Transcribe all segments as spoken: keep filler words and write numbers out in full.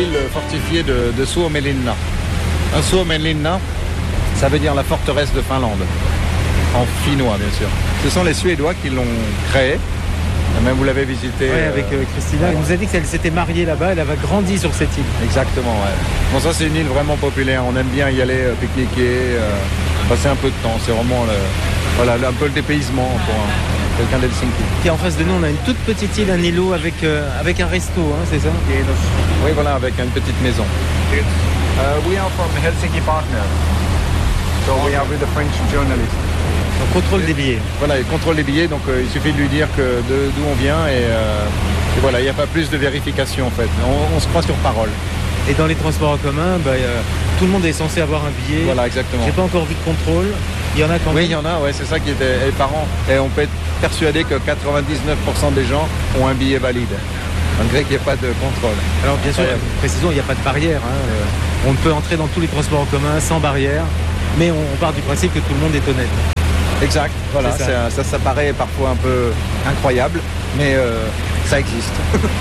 l'île fortifiée de, de Suomenlinna. Un Suomenlinna, ça veut dire la forteresse de Finlande, en finnois bien sûr. Ce sont les Suédois qui l'ont créée. Même vous l'avez visité. Oui, avec euh, Christina. Elle nous a dit qu'elle s'était mariée là-bas, elle avait grandi sur cette île. Exactement, ouais. Bon, ça c'est une île vraiment populaire. On aime bien y aller euh, pique-niquer, euh, passer un peu de temps. C'est vraiment le, voilà, un peu le dépaysement pour un, quelqu'un d'Helsinki. Puis en face de nous, on a une toute petite île, un îlot avec, euh, avec un resto, hein, c'est ça? Oui, voilà, avec une petite maison. Uh, we are from Helsinki Partner. So we are with the French journalist. On contrôle des billets. Voilà, il contrôle les billets, donc euh, il suffit de lui dire que de, d'où on vient et, euh, et voilà, il n'y a pas plus de vérification en fait. On, on se croit sur parole. Et dans les transports en commun, bah, euh, tout le monde est censé avoir un billet. Voilà, exactement. J'ai pas encore vu de contrôle. Il y en a quand même. Oui, il y en a, ouais, c'est ça qui était effarant. Et on peut être persuadé que quatre-vingt-dix-neuf pour cent des gens ont un billet valide, malgré qu'il n'y ait pas de contrôle. Alors bien sûr, Ouais. précisons, il n'y a pas de barrière. Hein. Euh, on peut entrer dans tous les transports en commun sans barrière, mais on, on part du principe que tout le monde est honnête. Exact, voilà, C'est ça. c'est un- ça, ça paraît parfois un peu incroyable, mais euh, ça existe.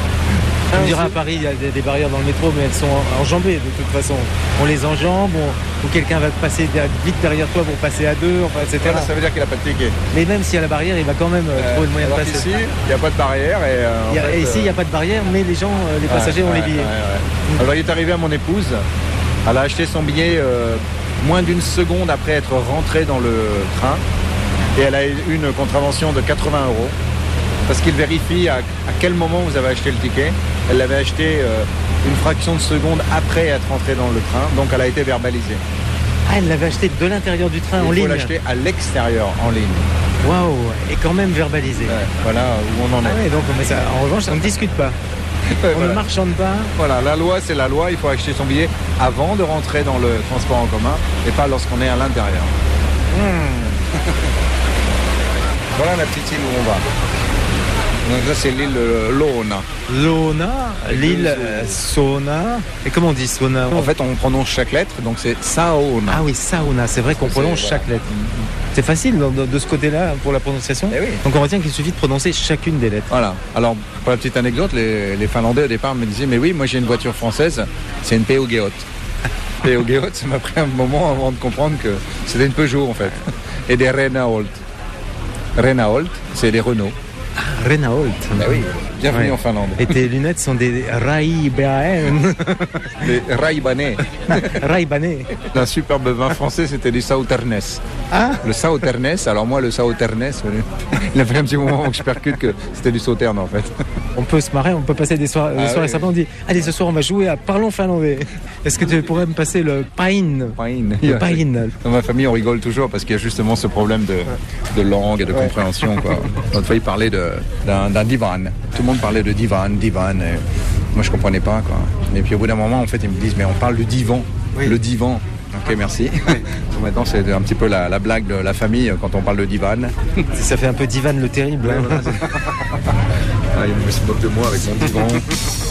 On dirait à Paris, il y a des, des barrières dans le métro, mais elles sont en- enjambées de toute façon. On les enjambe, on- ou quelqu'un va passer der- vite derrière toi pour passer à deux, enfin, et cetera. Voilà, ça veut dire qu'il n'a pas de ticket. Mais même s'il y a la barrière, il va quand même euh, trouver le moyen de Alors passer. qu'ici, il n'y a pas de barrière. Et, euh, en Il y a- fait, et ici, il n'y a euh, pas de barrière, mais les gens, euh, les passagers ouais, ont les ouais, billets. ouais, ouais. Alors il est arrivé à mon épouse, elle a acheté son billet euh, moins d'une seconde après être rentrée dans le train et elle a eu une contravention de quatre-vingts euros parce qu'il vérifie à, à quel moment vous avez acheté le ticket. Elle l'avait acheté euh, une fraction de seconde après être rentrée dans le train, donc elle a été verbalisée. Ah, elle l'avait acheté de l'intérieur du train Il en faut ligne. l'acheter à l'extérieur en ligne. Waouh, et quand même verbalisé. Ouais, voilà où on en est. Ah ouais, donc mais ça, en revanche, on ne discute pas. Ouais, On voilà. ne marchande pas. Voilà, la loi c'est la loi, il faut acheter son billet avant de rentrer dans le transport en commun et pas lorsqu'on est à l'intérieur. Voilà la petite île où on va. Donc là c'est l'île euh, Loona. Lona, l'île euh, Sauna. Et comment on dit Sauna? En fait on prononce chaque lettre, donc c'est Saona. Ah oui, Sauna, c'est vrai qu'on C'est- prononce voilà. chaque lettre. C'est facile de, de ce côté-là pour la prononciation. Eh oui. Donc on retient qu'il suffit de prononcer chacune des lettres. Voilà. Alors pour la petite anecdote, les, les Finlandais au départ me disaient mais oui moi j'ai une voiture française, c'est une P O Geot. P O Geot, ça m'a pris un moment avant de comprendre que c'était une Peugeot en fait. Et des Renault. Renault, c'est des Renault. Renault. Ah oui, bienvenue Ouais. en Finlande. Et tes lunettes sont des Ray-Ban. Les Ray-Banais. Ray-Banais. Un superbe vin français, c'était du Sauternes. Ah, Le Sauternes, alors moi le Sauternes, il a fait un petit moment que je percute que c'était du Sauterne en fait. on peut se marrer, on peut passer des soirées, des Ah soirées oui, sympas. On dit, allez, ce soir on va jouer à Parlons finlandais. Est-ce que tu pourrais me passer le pain? Fine. Le pain. Dans ma famille, on rigole toujours parce qu'il y a justement ce problème de, de langue et de compréhension. Quoi. L'autre fois, il parlait de, d'un, d'un divan. Tout le monde parlait de divan, divan. Et moi, je comprenais pas. Quoi. Et puis, au bout d'un moment, en fait, ils me disent, mais on parle du divan. Oui. Le divan. Ok, merci. Donc, maintenant, c'est un petit peu la, la blague de la famille quand on parle de divan. Ça fait un peu Divan le terrible. Ouais, hein. voilà, c'est- Ah, il me se moque de moi avec mon divan.